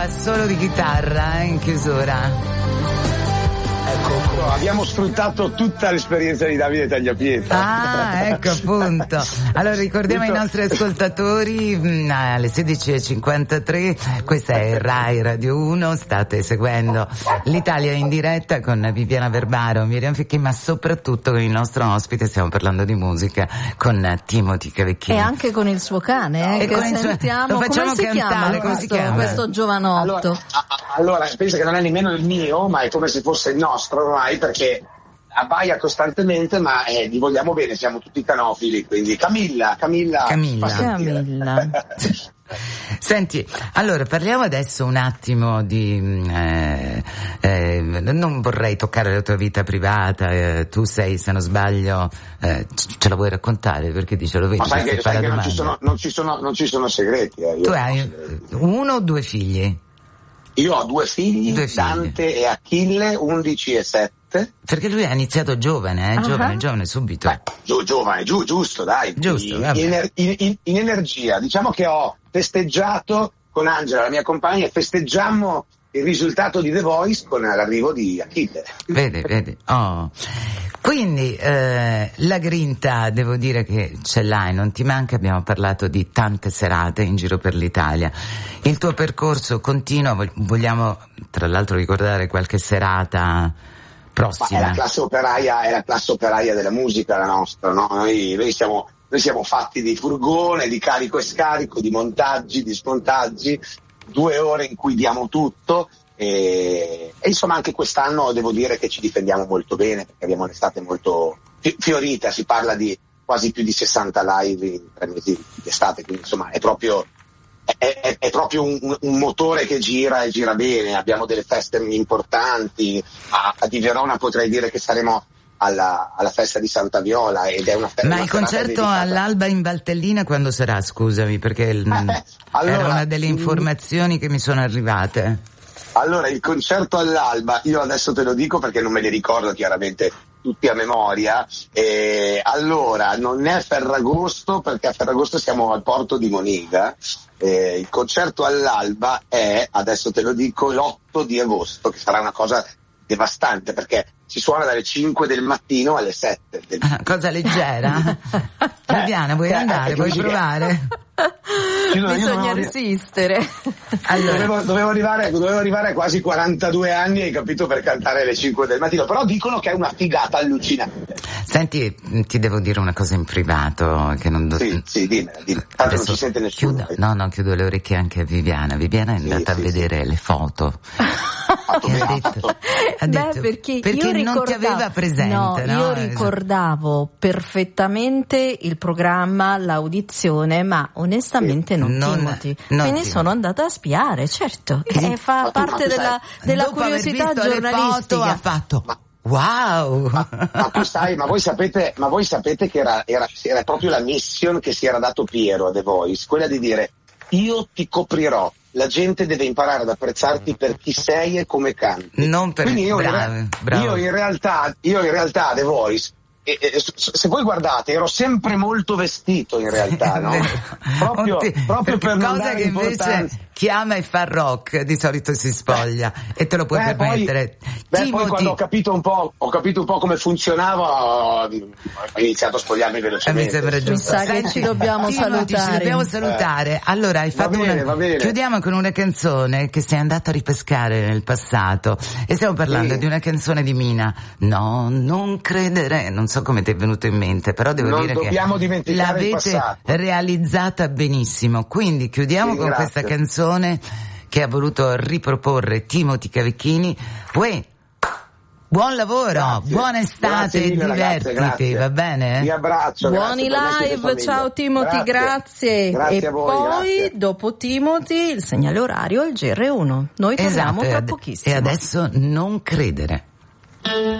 solo di chitarra in chiusura. Ecco, abbiamo sfruttato tutta l'esperienza di Davide Tagliapietra. Ah, ecco appunto. Allora ricordiamo ai nostri ascoltatori alle 16:53, questa è Rai Radio 1, state seguendo l'Italia in diretta con Viviana Verbaro, Miriam Ficchi, ma soprattutto con il nostro ospite, stiamo parlando di musica, con Timothy Cavecchini. E anche con il suo cane, e che con sentiamo. Lo facciamo come si chiama questo giovanotto? Allora, pensa che non è nemmeno il mio, ma è come se fosse il nostro ormai, perché abbaia costantemente, ma gli vogliamo bene, siamo tutti canofili, quindi Camilla. Senti, allora parliamo adesso un attimo di non vorrei toccare la tua vita privata, tu sei, se non sbaglio, ce la vuoi raccontare, perché dice lo vedi, ma sai che non ci sono segreti. Tu hai uno o due figli? Io ho due figli, Dante e Achille, 11 e 7. Perché lui ha iniziato giovane, giovane subito. Giovane, giusto, dai. Giusto, in energia. Diciamo che ho festeggiato con Angela, la mia compagna, e festeggiammo il risultato di The Voice con l'arrivo di Achille. Vedi. Oh. Quindi la grinta, devo dire che ce l'hai, non ti manca, abbiamo parlato di tante serate in giro per l'Italia. Il tuo percorso continua, vogliamo tra l'altro ricordare qualche serata prossima? Ma è la classe operaia della musica la nostra, no? Noi siamo fatti di furgone, di carico e scarico, di montaggi, di smontaggi, 2 ore in cui diamo tutto. E insomma anche quest'anno devo dire che ci difendiamo molto bene, perché abbiamo un'estate molto fiorita, si parla di quasi più di 60 live in 3 mesi di estate, quindi insomma è proprio un motore che gira e gira bene. Abbiamo delle feste importanti, di Verona potrei dire che saremo alla festa di Santa Viola, ed è una festa. Ma il concerto all'Alba in Valtellina quando sarà? Scusami, perché era una delle informazioni che mi sono arrivate. Allora, il concerto all'Alba, io adesso te lo dico perché non me li ricordo chiaramente tutti a memoria. Allora, non è a Ferragosto, perché a Ferragosto siamo al porto di Moniga. Il concerto all'Alba è, adesso te lo dico, l'8 di agosto, che sarà una cosa devastante, perché si suona dalle 5 del mattino alle 7. Cosa leggera? Viviana, vuoi andare? Vuoi provare? Bisogna resistere. Allora, dovevo arrivare a quasi 42 anni, hai capito, per cantare alle 5 del mattino, però dicono che è una figata allucinante. Senti, ti devo dire una cosa in privato che non Sì, dimmi. Tanto non ci sente nessuno. Chiudo le orecchie anche a Viviana. Viviana è andata a vedere le foto. Ha detto perché non ti aveva presente. Io ricordavo perfettamente il programma, l'audizione, ma onestamente non Timothy. Quindi sono andata a spiare, certo, che fa parte della curiosità giornalistica. Ha fatto wow! Ma tu sai, ma voi sapete che era proprio la mission che si era dato Piero a The Voice, quella di dire: io ti coprirò. La gente deve imparare ad apprezzarti per chi sei e come canti. Non per Quindi io in realtà The Voice, se voi guardate, ero sempre molto vestito in realtà, no? proprio per non dare importanza. Invece chi ama e fa rock di solito si spoglia e te lo puoi permettere. Poi quando ho capito un po' come funzionava, ho iniziato a spogliarmi velocemente. Mi sembra giusto. Mi sa che ci dobbiamo salutare. Allora hai fatto va bene. Chiudiamo con una canzone che sei andato a ripescare nel passato e stiamo parlando di una canzone di Mina. No, non credere, non so come ti è venuto in mente, però devo dire che l'avete realizzata benissimo. Quindi chiudiamo con questa canzone che ha voluto riproporre Timothy Cavecchini. Buon lavoro, buona estate, divertiti, va bene? Vi abbraccio. Buoni live, ciao Timothy, grazie. Grazie e a voi, poi grazie. dopo Timothy il segnale orario, il GR1. Noi torniamo tra pochissimo. E adesso non credere.